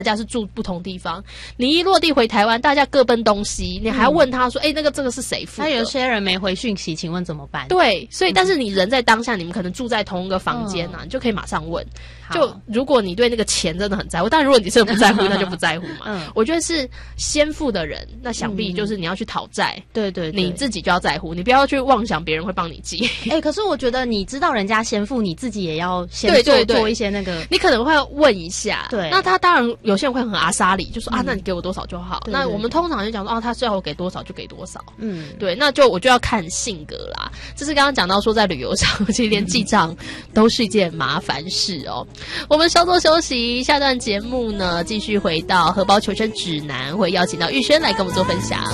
家是住不同地方，你一落地回台湾，大家各奔东西，你还要问他说，这个是谁付的？ 那有些人没回讯息，请问怎么办？ 对，所以但是你人在当下，你们可能住在同一个房间啊，你就可以马上问。就如果你对那个钱真的很在乎，但如果你真的不在乎，那就不在乎嘛。我觉得是先付的人，那想必就是你要去讨债， 对， 你自己就要在乎，你不要去妄想别人会帮你记。 可是我觉得你知道人家先付，你自己也要先做一些那个， 你可能会问一下。 对， 那他当然有些人会很阿莎里，就说那你给我多少就好。那我们通常就讲说他最后给多少就给多少。对，那我就要看性格啦。这是刚刚讲到说在旅游上，其实连记账都是一件麻烦事哦。我们稍作休息，下段节目呢继续回到荷包求生指南，会邀请到玉轩来跟我们做分享。